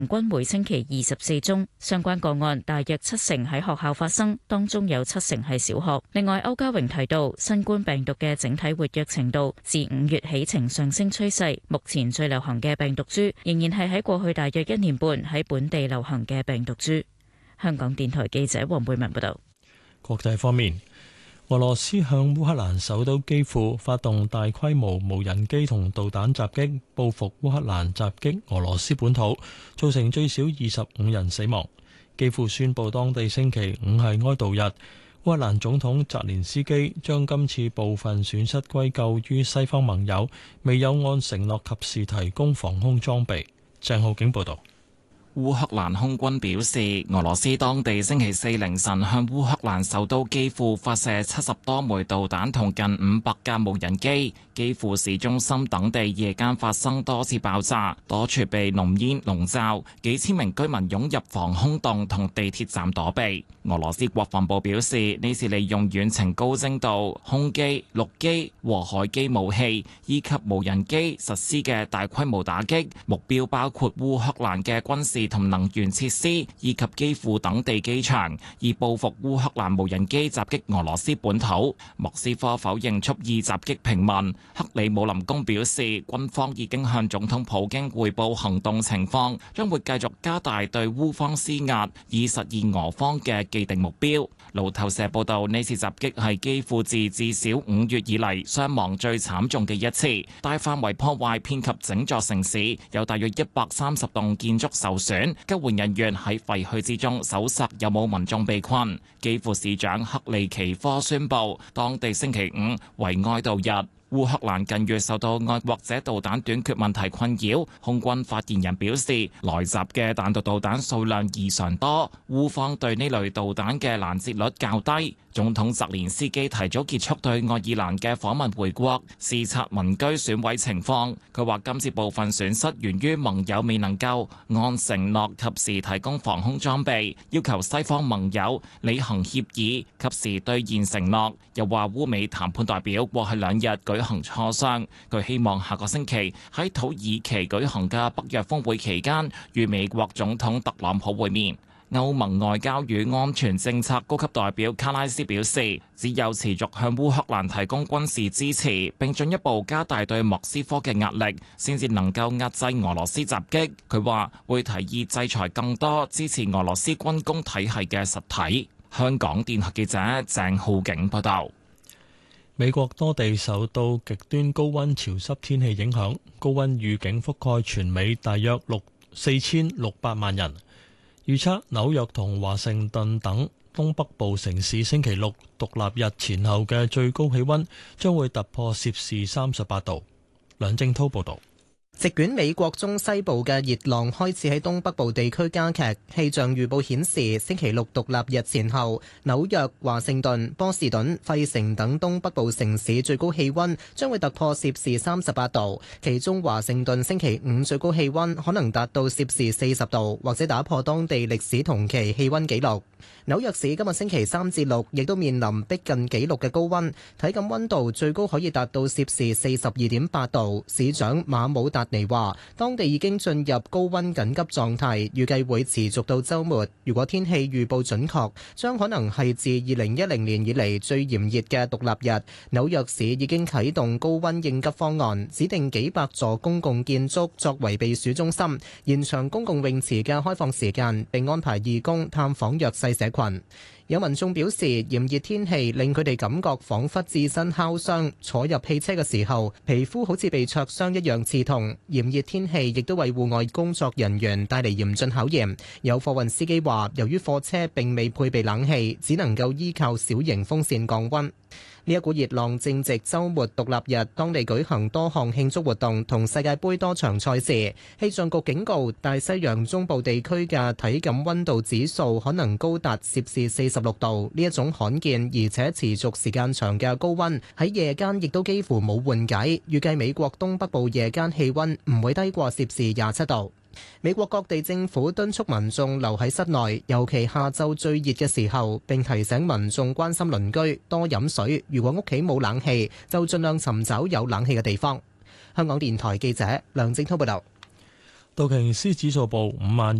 均每星期24宗，相關個案大約70%喺學校發生，當中有70%係小學。另外，歐家榮提到，新冠病毒嘅整體活躍程度自5月起呈上升趨勢，目前最流行嘅病毒株仍然係喺過去大約1年半喺本地流行嘅病毒株。香港電台記者黃貝文報道。 國際方面，俄羅斯向烏克蘭首都基輔發動大規模無人機同導彈襲擊，報復烏克蘭襲擊俄羅斯本土，造成最少25人死亡。基輔宣布當地星期5係哀悼日。烏克蘭總統澤連斯基將今次部分損失歸咎於西方盟友未有按承諾及時提供防空裝備。鄭浩景報道。 烏克蘭空軍表示，俄羅斯當地星期四凌晨向烏克蘭首都基輔發射70多枚導彈同近500架無人機。基輔市中心等地夜間發生多次爆炸，多處被濃煙籠罩，幾千名居民湧入防空洞同地鐵站躲避。俄羅斯國防部表示，呢次利用遠程高精度空機、陸機和海基武器以及無人機實施嘅大規模打擊，目標包括烏克蘭嘅軍事同能源設施以及基輔等地機場，以報復烏克蘭無人機襲擊俄羅斯本土。莫斯科否認蓄意襲擊平民。克里姆林宮表示，軍方已經向總統普京匯報行動情況，將會繼續加大對烏方施壓，以實現俄方嘅既定目標。路透社報道，呢次襲擊係基輔自至少5月以嚟傷亡最慘重嘅一次，大範圍破壞遍及整座城市，有大約130棟建築受損。救援人員喺廢墟之中搜索有冇民眾被困。基輔市長克利奇科宣布，當地星期5為哀悼日。烏克蘭近月受到愛國者導彈短缺問題困擾，空軍發言人表示，來襲嘅彈道導彈數量異常多，烏方對呢類導彈嘅攔截率較低。總統澤連斯基提早結束對愛爾蘭嘅訪問回國，視察民居損毀情況。佢話今次部分損失源於盟友未能夠按承諾及時提供防空裝備，要求西方盟友履行協議，及時兌現承諾。又話烏美談判代表過去2日舉行磋商，佢希望下個星期喺土耳其舉行嘅北約峰會期間，與美國總統特朗普會面。歐盟外交與安全政策高級代表卡拉斯表示，只有持續向烏克蘭提供軍事支持，並進一步加大對莫斯科嘅壓力，先至能夠壓制俄羅斯襲擊。佢話會提議制裁更多支持俄羅斯軍工體系嘅實體。香港電台記者鄭浩景報道。 美國多地受到極端高溫潮濕天氣影響，高溫預警覆蓋全美大約4600萬人。預測紐約同華盛頓等東北部城市星期六獨立日前後嘅最高氣溫將會突破攝氏38度。梁正滔報導。 席捲美國中西部嘅熱浪開始喺東北部地區加劇，氣象預報顯示，星期六獨立日前後，紐約、華盛頓、波士頓、費城等東北部城市最高氣溫將會突破攝氏38度，其中華盛頓星期五最高氣溫可能達到攝氏40度，或者打破當地歷史同期氣溫紀錄。紐約市今日星期3至6亦都面臨逼近紀錄嘅高溫，體感溫度最高可以達到攝氏42.8度。市長馬姆達尼話，當地已經進入高溫緊急狀態，預計會持續到週末。如果天氣預報準確，將可能係自2010年以嚟最炎熱嘅獨立日。紐約市已經啟動高溫應急方案，指定幾百座公共建築作為避暑中心，延長公共泳池嘅開放時間，並安排義工探訪弱勢社群。有民眾表示，炎熱天氣令佢哋感覺彷彿置身烤箱，坐入汽車嘅時候，皮膚好似被灼傷一樣刺痛。炎熱天氣亦都為戶外工作人員帶嚟嚴峻考驗。有貨運司機話，由於貨車並未配備冷氣，只能夠依靠小型風扇降溫。呢一股熱浪正值週末獨立日，當地舉行多項慶祝活動同世界盃多場賽事。氣象局警告，大西洋中部地區嘅體感溫度指數可能高達攝氏46度。呢一種罕見而且持續時間長嘅高溫喺夜間亦都幾乎冇緩解。預計美國東北部夜間氣溫唔會低過攝氏27度。美國各地政府敦促民眾留喺室內，尤其下晝最熱嘅時候，並提醒民眾關心鄰居，多飲水。如果屋企冇冷氣，就盡量尋找有冷氣嘅地方。香港電台記者梁正滔報道。 道瓊斯指數報5萬